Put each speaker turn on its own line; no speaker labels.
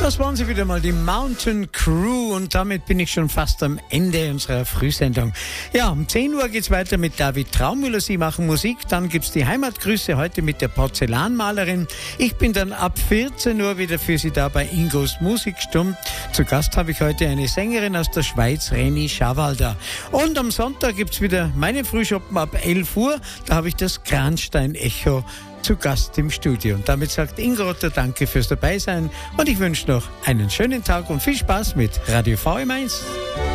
Das waren sie wieder mal, die Mountain Crew, und damit bin ich schon fast am Ende unserer Frühsendung. Ja, um 10 Uhr geht's weiter mit David Traumüller. Sie machen Musik, dann gibt's die Heimatgrüße heute mit der Porzellanmalerin. Ich bin dann ab 14 Uhr wieder für Sie da bei Ingos Musikstunde. Zu Gast habe ich heute eine Sängerin aus der Schweiz, Reni Schawalder. Und am Sonntag gibt's wieder meine Frühschoppen ab 11 Uhr. Da habe ich das Kranstein-Echo zu Gast im Studio. Und damit sagt Ingo Rotter danke fürs Dabeisein und ich wünsche noch einen schönen Tag und viel Spaß mit Radio VM1.